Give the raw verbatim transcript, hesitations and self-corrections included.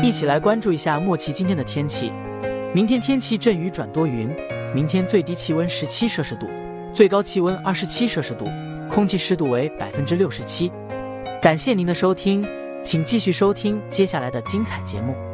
一起来关注一下莫奇今天的天气。明天天气阵雨转多云，明天最低气温十七摄氏度，最高气温二十七摄氏度，空气湿度为百分之六十七。感谢您的收听，请继续收听接下来的精彩节目。